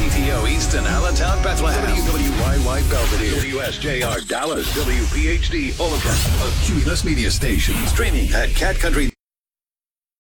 WCTO Easton, Allentown, Bethlehem. WWYY Belvedere. WSJR Dallas. WPHD Omaha. A Cumulus Media Station. Streaming at Cat Country.